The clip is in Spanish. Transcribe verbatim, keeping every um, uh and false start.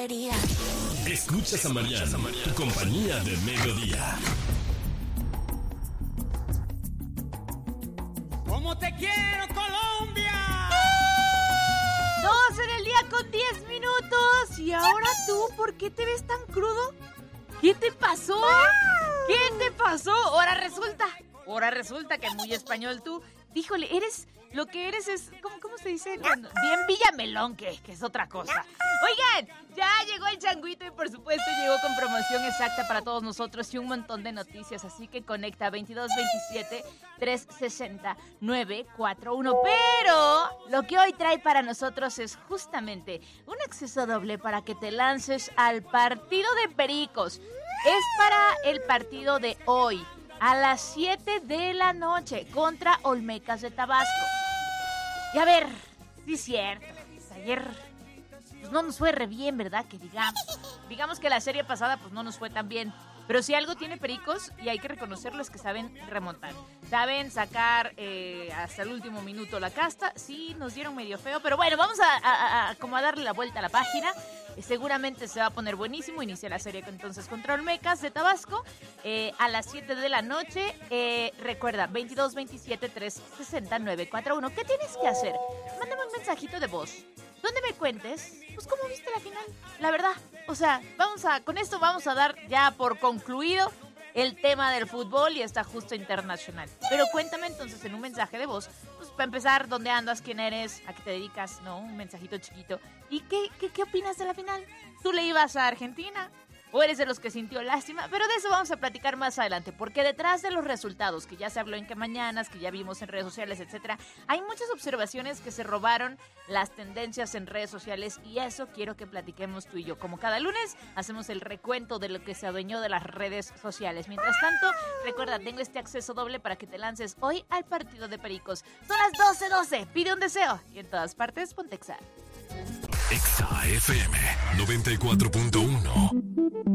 debería. Escuchas a Mariana, tu compañía de mediodía. ¡Cómo te quiero, Colombia! Dos en el día con diez minutos. Y ahora tú, ¿por qué te ves tan crudo? ¿Qué te pasó? ¿Qué te pasó? Ahora resulta, ahora resulta que muy español tú. Díjole, eres, lo que eres es, ¿cómo, cómo se dice? Cuando- bien Villamelón, que, que es otra cosa. Oigan, ya llegó el changuito y por supuesto llegó con promoción exacta para todos nosotros y un montón de noticias. Así que conecta veintidós veintisiete, trescientos sesenta, novecientos cuarenta y uno. Pero lo que hoy trae para nosotros es justamente un acceso doble para que te lances al partido de Pericos. Es para el partido de hoy, a las siete de la noche, contra Olmecas de Tabasco. Y a ver, sí es cierto, pues ayer pues no nos fue re bien, ¿verdad? Que digamos. Digamos que la serie pasada pues no nos fue tan bien. Pero si algo tiene Pericos, y hay que reconocerlo, es que saben remontar. Saben sacar eh, hasta el último minuto la casta. Sí, nos dieron medio feo, pero bueno, vamos a, a, a como a darle la vuelta a la página. Eh, seguramente se va a poner buenísimo. Inicia la serie entonces contra Olmecas de Tabasco eh, a las siete de la noche. Eh, recuerda, veintidós veintisiete, trescientos sesenta, novecientos cuarenta y uno. ¿Qué tienes que hacer? Mándame un mensajito de voz donde me cuentes, pues, cómo viste la final, la verdad. O sea, vamos a, con esto vamos a dar ya por concluido el tema del fútbol y esta justa internacional. Pero cuéntame entonces en un mensaje de voz, pues, para empezar, dónde andas, quién eres, a qué te dedicas, ¿no? Un mensajito chiquito. ¿Y qué, qué, qué opinas de la final? ¿Tú le ibas a Argentina? ¿O eres de los que sintió lástima? Pero de eso vamos a platicar más adelante, porque detrás de los resultados, que ya se habló en que mañanas, que ya vimos en redes sociales, etcétera, hay muchas observaciones que se robaron las tendencias en redes sociales y eso quiero que platiquemos tú y yo. Como cada lunes, hacemos el recuento de lo que se adueñó de las redes sociales. Mientras tanto, recuerda, tengo este acceso doble para que te lances hoy al partido de Pericos. Son las doce doce, pide un deseo y en todas partes, ponte Exa. Exa F M noventa y cuatro punto uno.